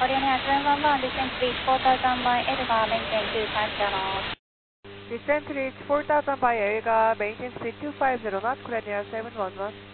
Korean 711, descent reach 4000 by Edgar, maintain 250. Descent reach 4000 by Elga, maintain speed 250 knots, Korean 711.